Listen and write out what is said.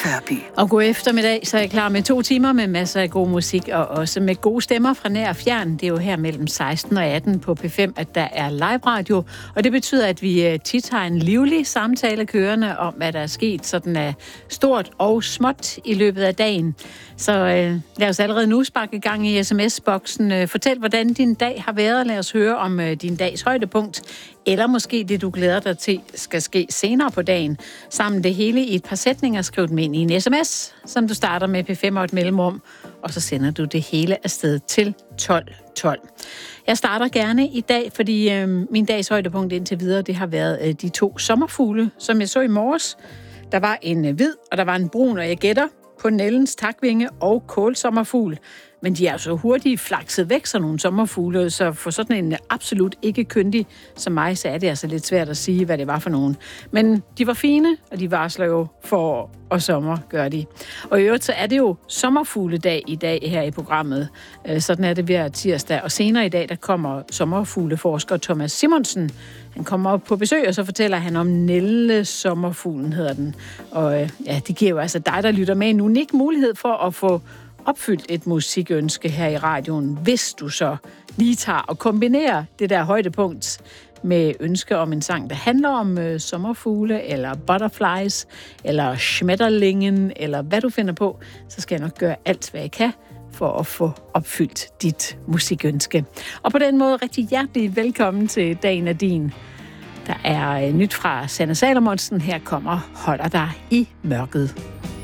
musikterapi. Og god eftermiddag, så er jeg klar med 2 timer med masser af god musik, og også med gode stemmer fra nær og fjern. Det er jo her mellem 16 og 18 på P5, at der er live radio, og det betyder, at vi tit har en livlig samtale kørende om, hvad der er sket sådan af stort og småt i løbet af dagen. Så lad os allerede nu sparke i gang i sms-boksen. Fortæl, hvordan din dag har været. Lad os høre om din dags højdepunkt, eller måske det, du glæder dig til, skal ske senere på dagen. Sammen det hele i et par sætninger, skriv dem ind i en sms, som du starter med P5 og et mellemrum, og så sender du det hele afsted til 1212. Jeg starter gerne i dag, fordi min dags højdepunkt indtil videre, det har været de 2 sommerfugle, som jeg så i morges. Der var en hvid, og der var en brun, og jeg gætter på Nellens takvinge og kålsommerfugl. Men de er jo så hurtigt flakset væk, sådan nogle sommerfugle, så for sådan en absolut ikke kyndig som mig, så er det altså lidt svært at sige, hvad det var for nogen. Men de var fine, og de varsler jo forår og sommer, gør de. Og i øvrigt så er det jo sommerfugledag i dag her i programmet. Sådan er det hver tirsdag. Og senere i dag, der kommer sommerfugleforsker Thomas Simonsen. Han kommer op på besøg, og så fortæller han om Nelle-sommerfuglen, hedder den. Og ja, det giver jo altså dig, der lytter med, en unik mulighed for at få opfyldt et musikønske her i radioen, hvis du så lige tager og kombinerer det der højdepunkt med ønske om en sang, der handler om sommerfugle, eller butterflies, eller schmetterlingen, eller hvad du finder på, så skal jeg nok gøre alt, hvad jeg kan for at få opfyldt dit musikønske. Og på den måde rigtig hjertelig velkommen til Dagen er din. Der er nyt fra Sanne Salomonsen. Her kommer Holder dig i mørket.